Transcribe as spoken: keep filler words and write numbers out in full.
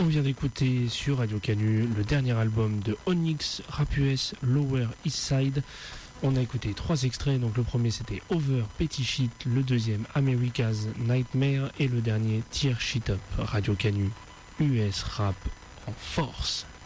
On vient d'écouter sur Radio Canu le dernier album de Onyx, Rap U S, Lower East Side. On a écouté trois extraits, donc le premier c'était Over Petty Shit, le deuxième America's Nightmare et le dernier Tear Shit Up. Radio Canu, U S Rap en force.